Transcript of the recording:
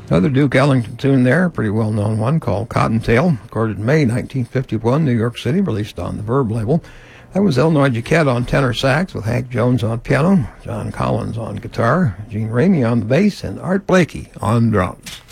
Another Duke Ellington tune there, a pretty well-known one called Cottontail, recorded in May 1951, New York City, released on the Verb label. That was Illinois Jacquet on tenor sax with Hank Jones on piano, John Collins on guitar, Gene Ramey on the bass, and Art Blakey on drums.